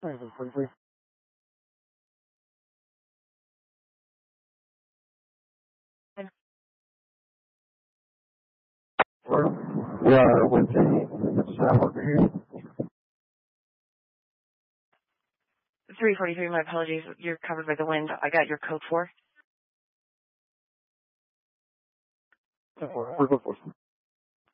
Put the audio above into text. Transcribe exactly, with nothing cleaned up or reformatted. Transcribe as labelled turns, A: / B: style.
A: three forty-three. We are with the Sam over here.
B: three forty-three, my apologies. You're covered by the wind. I got your code four.
A: ten four, we're good for